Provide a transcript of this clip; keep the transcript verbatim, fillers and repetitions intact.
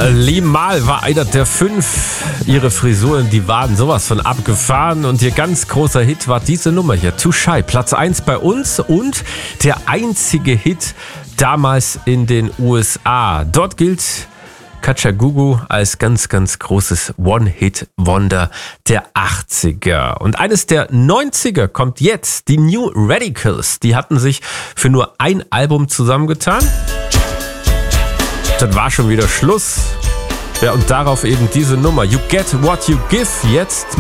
Limal war einer der fünf. Ihre Frisuren, die waren sowas von abgefahren. Und ihr ganz großer Hit war diese Nummer hier, Too Shy. Platz eins bei uns und der einzige Hit damals in den U S A. Dort gilt Kajagoogoo als ganz, ganz großes One-Hit-Wonder der achtziger. Und eines der neunziger kommt jetzt, die New Radicals. Die hatten sich für nur ein Album zusammengetan. Dann war schon wieder Schluss. Ja, und darauf eben diese Nummer. You Get What You Give jetzt